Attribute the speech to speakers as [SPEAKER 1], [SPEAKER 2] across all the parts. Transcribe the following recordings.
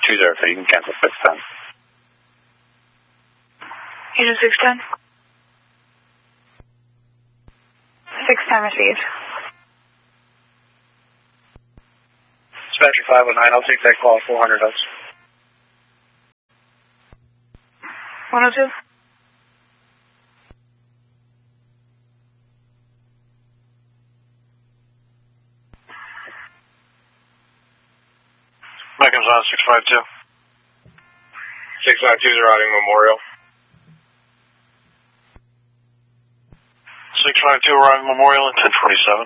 [SPEAKER 1] so you can cancel 610.
[SPEAKER 2] Unit 610. 610 received.
[SPEAKER 3] Dispatcher 509, I'll take that call, 400 us.
[SPEAKER 2] 102.
[SPEAKER 3] Meckham's on 652. 652 is routing Memorial. 652 arriving Memorial at 1027.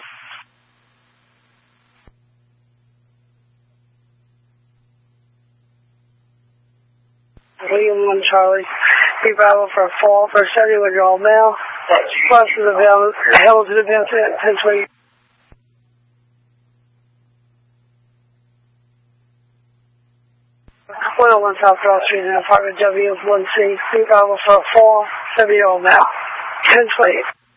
[SPEAKER 4] William 1 Charlie, be Bravo for a fall for a 71-year-old male. Bus is available, held to the benefit at 1020. One South Cross Street in apartment W1C, be Bravo for a fall, 70-year-old male. 1020.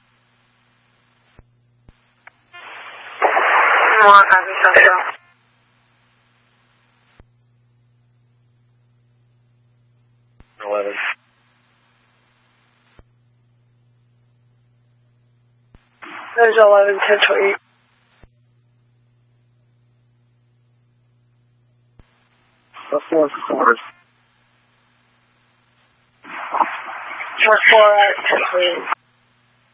[SPEAKER 4] There's 11, 1020.
[SPEAKER 3] The fourth quarter.
[SPEAKER 4] 4 at 1020.